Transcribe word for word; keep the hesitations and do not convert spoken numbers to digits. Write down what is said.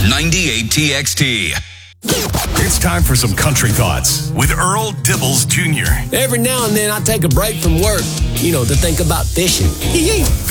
ninety-eight T X T. It's time for some country thoughts with Earl Dibbles Junior Every now and then I take a break from work, you know, to think about fishing.